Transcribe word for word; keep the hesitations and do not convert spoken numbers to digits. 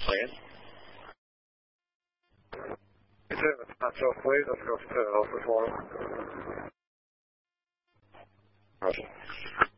plan. You said it's not so please. Let's go to Alpha four. Roger.